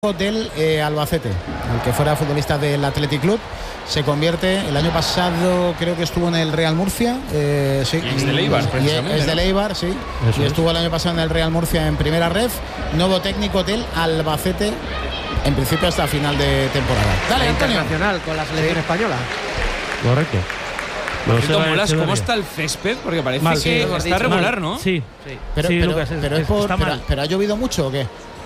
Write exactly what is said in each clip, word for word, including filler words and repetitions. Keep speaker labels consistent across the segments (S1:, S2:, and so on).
S1: del eh, Albacete, el que fuera futbolista del Athletic Club, se convierte, el año pasado creo que estuvo en el Real Murcia, eh, sí,
S2: y es de Leibar,
S1: precisamente, es de Leibar, sí, Eso y estuvo es. el año pasado en el Real Murcia en primera ref, nuevo técnico del Albacete, en principio hasta final de temporada.
S3: Dale, internacional con la selección española.
S4: Correcto.
S2: Molas, ¿cómo está el césped? Porque parece Mal, que sí, está regular, ¿no?
S4: Sí,
S1: sí. Pero, sí, pero, Lucas, pero, es, es por, pero, pero ¿ha llovido mucho o qué?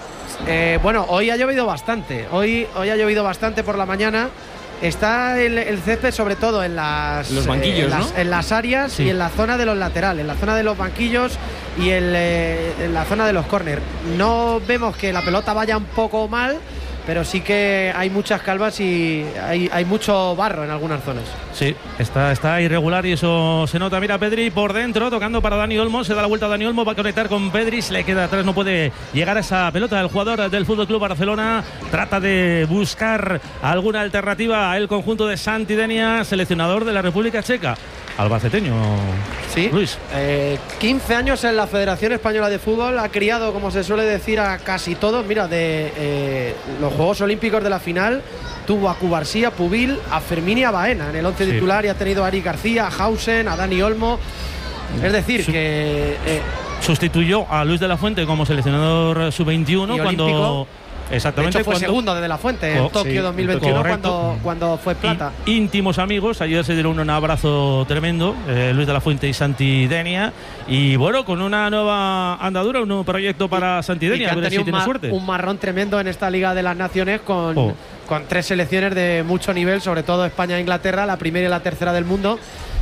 S3: Eh, bueno, hoy ha llovido bastante. Hoy, hoy ha llovido bastante por la mañana. Está el, el césped sobre todo en las,
S2: los banquillos,
S3: eh, en, las
S2: ¿no?
S3: en las áreas sí. y en la zona de los laterales, en la zona de los banquillos y el, eh, en la zona de los córner. No vemos que la pelota vaya un poco mal, pero sí que hay muchas calvas y hay, hay mucho barro en algunas zonas.
S4: Sí, está, está irregular y eso se nota. Mira, Pedri por dentro, tocando para Dani Olmo. Se da la vuelta a Dani Olmo, va a conectar con Pedri. Se le queda atrás, no puede llegar a esa pelota. El jugador del F C Barcelona trata de buscar alguna alternativa al conjunto de Santi Denia, seleccionador de la República Checa. Albaceteño,
S3: sí,
S4: Luis.
S3: Eh, quince años en la Federación Española de Fútbol. Ha criado, como se suele decir, a casi todos. Mira, de eh, los Juegos Olímpicos de la final tuvo a Cubarsí, a Pubil, a Fermín y a Baena en el once sí. titular, y ha tenido a Ari García, a Hausen, a Dani Olmo. Es decir, Su que eh,
S4: sustituyó a Luis de la Fuente como seleccionador sub veintiuno cuando... Exactamente.
S3: De hecho, fue
S4: cuando,
S3: segundo de De la Fuente en Tokio sí, dos mil veintiuno cuando, cuando fue plata.
S4: Y, íntimos amigos, ayer se dieron un abrazo tremendo, eh, Luis de la Fuente y Santi Denia. Y bueno, con una nueva andadura, un nuevo proyecto para Santi Denia.
S3: A ver si tiene suerte. Un marrón tremendo en esta Liga de las Naciones con, oh. con tres selecciones de mucho nivel, sobre todo España e Inglaterra, la primera y la tercera del mundo.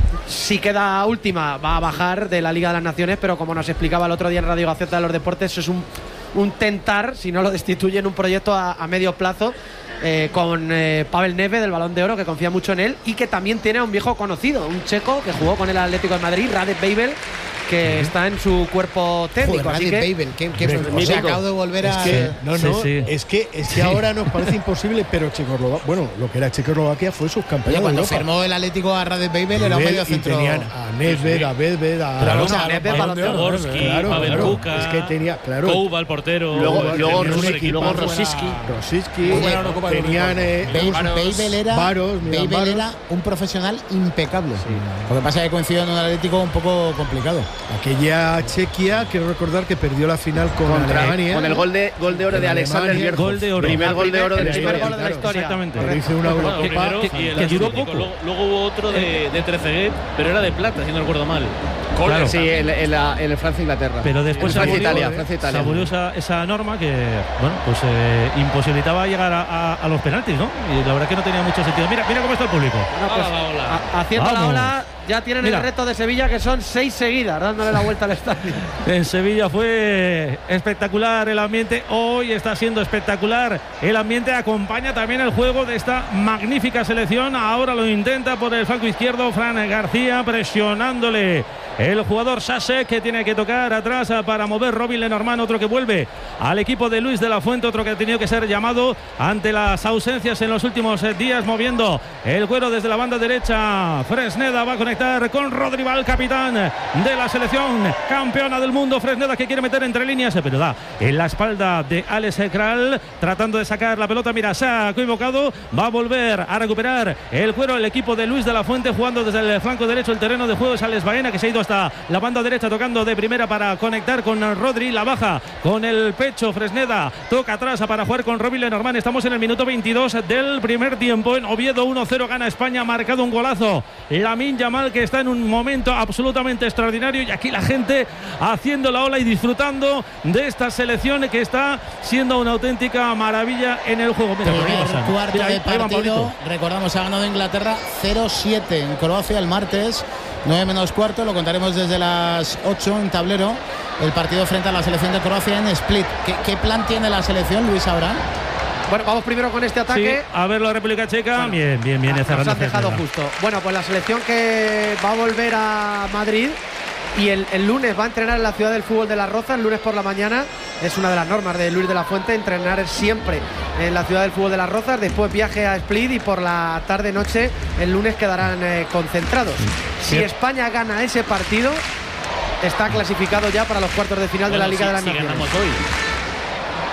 S3: Si queda última, va a bajar de la Liga de las Naciones, pero como nos explicaba el otro día en Radio Gaceta de los Deportes, eso es un. un tentar, si no lo destituyen, un proyecto a, a medio plazo eh, con eh, Pavel Nedved del Balón de Oro, que confía mucho en él y que también tiene a un viejo conocido, un checo que jugó con el Atlético de Madrid, Radek Bejbel, que uh-huh. está en su cuerpo técnico.
S1: Joder,
S3: así que
S1: Bejbel, que, que me, o sea, acabo de volver
S5: es
S1: a
S5: que, no, no,
S4: sí, sí.
S5: es que, es que sí. ahora nos parece imposible, pero Checoslovaquia, bueno, lo que era Checoslovaquia fue subcampeón.
S1: Cuando
S5: Europa.
S1: firmó el Atlético a Radek Bejbel era un medio centro.
S5: Tenían a Nedved, a Bejbel, a
S4: claro,
S3: a Nedved,
S4: Balón de Oro, claro,
S2: Pavel
S4: claro.
S2: Kuka,
S5: es que tenía, claro,
S2: Kouba, el portero,
S5: luego, luego,
S2: luego
S5: Rosicky, Rosicky, tenían eh,
S1: Bejbel era,
S5: Varos,
S1: Bejbel era un profesional impecable. Sí. Lo que pasa es que coincidió en un Atlético un poco complicado.
S5: Aquella Chequia, quiero recordar que perdió la final con
S6: Contra,
S5: Alemania.
S6: Con el gol de, gol de oro de, de Alexander Bierhoff.
S4: Gol de oro.
S6: Primer gol de oro de la
S3: historia.
S6: historia.
S3: De la historia.
S4: Exactamente.
S5: Hizo una Eurocopa
S2: que, que, que duró poco. Luego, luego hubo otro de, de Trezeguet, pero era de plata, si no recuerdo mal.
S6: Claro. Sí, en, en, la, en el Francia-Inglaterra.
S4: Pero después se abolió,
S6: Italia, Francia, Italia.
S4: se abolió esa, esa norma que, bueno, pues eh, imposibilitaba llegar a, a, a los penaltis, ¿no? Y la verdad que no tenía mucho sentido. Mira, mira cómo está el público.
S3: Bueno, pues,
S2: hola, hola.
S3: A, haciendo
S4: Vamos.
S3: la ola, ya tienen mira. el reto de Sevilla, que son seis seguidas, dándole la vuelta al estadio.
S4: En Sevilla fue espectacular el ambiente. Hoy está siendo espectacular el ambiente. Acompaña también el juego de esta magnífica selección. Ahora lo intenta por el flanco izquierdo Fran García, presionándole el jugador Sasek, que tiene que tocar atrás para mover Robin Lenormand, otro que vuelve al equipo de Luis de la Fuente, otro que ha tenido que ser llamado ante las ausencias en los últimos días, moviendo el cuero desde la banda derecha. Fresneda va a conectar con Rodri Val, capitán de la selección campeona del mundo. Fresneda, que quiere meter entre líneas, pero da en la espalda de Alex Kral, tratando de sacar la pelota. Mira, se ha equivocado, va a volver a recuperar el cuero el equipo de Luis de la Fuente, jugando desde el flanco derecho. El terreno de juego es Alex Baena, que se ha ido hasta la banda derecha, tocando de primera para conectar con Rodri. La baja con el pecho Fresneda, toca atrás para jugar con Robin Lenormand. Estamos en el minuto veintidós del primer tiempo. En Oviedo uno cero gana España, ha marcado un golazo Lamine Yamal, que está en un momento absolutamente extraordinario, y aquí la gente haciendo la ola y disfrutando de esta selección que está siendo una auténtica maravilla en el juego. Mira,
S1: el cuarto Mira, de partido, recordamos, ha ganado Inglaterra cero siete en Croacia el martes, nueve menos cuarto, lo contaremos desde las ocho en tablero, el partido frente a la selección de Croacia en Split. ¿Qué, qué plan tiene la selección, Luis Abraham?
S3: Bueno, vamos primero con este ataque.
S4: Sí, a ver la República Checa. Bueno, bien, bien, bien.
S3: Ah, nos han dejado justo. Bueno, pues la selección que va a volver a Madrid y el, el lunes va a entrenar en la ciudad del fútbol de Las Rozas, el lunes por la mañana. Es una de las normas de Luis de la Fuente, entrenar siempre en la ciudad del fútbol de Las Rozas. Después viaje a Split y por la tarde-noche el lunes quedarán eh, concentrados. Si sí. España gana ese partido, está clasificado ya para los cuartos de final bueno, de la Liga sí, de las
S2: si
S3: Naciones.
S2: Ganamos hoy.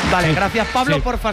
S3: Vale,
S4: Sí.
S3: gracias Pablo
S4: Sí.
S3: por